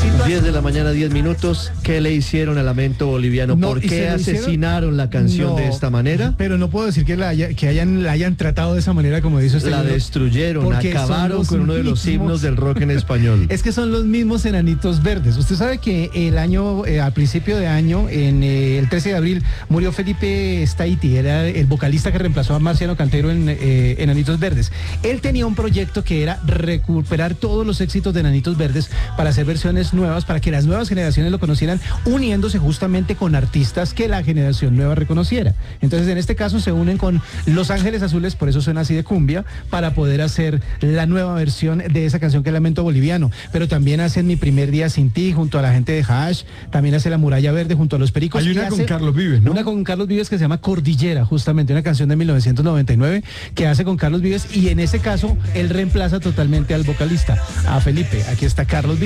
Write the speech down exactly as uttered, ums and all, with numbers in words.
diez de la mañana, diez minutos. ¿Qué le hicieron al lamento boliviano? No, ¿Por ¿y se qué lo hicieron? asesinaron la canción No, de esta manera? Pero no puedo decir que la, haya- que hayan, la hayan tratado de esa manera, como dice usted. La Lino, destruyeron, porque son acabaron los con uno de los mismos- himnos del rock en español. Es que son los mismos enanitos verdes. Usted sabe que el año, eh, al principio de año, en eh, el trece de abril, murió Felipe Staiti, era el vocalista que reemplazó a Marciano Cantero en eh, Enanitos Verdes. Él tenía un proyecto que era recuperar todos los éxitos de Enanitos Verdes para hacer versiones nuevas, para que las nuevas generaciones lo conocieran, uniéndose justamente con artistas que la generación nueva reconociera. Entonces, en este caso, se unen con Los Ángeles Azules, por eso suena así de cumbia, para poder hacer la nueva versión de esa canción que es Lamento Boliviano. Pero también hacen Mi Primer Día Sin Ti junto a la gente de Hash, también hace La Muralla Verde junto a Los Pericos. Hay y una hace con Carlos Vives, ¿no? Una con Carlos Vives que se llama Cordillera, justamente, una canción de mil novecientos noventa y nueve que hace con Carlos Vives, y en ese caso él reemplaza totalmente al vocalista, a Felipe. Aquí está Carlos Vives.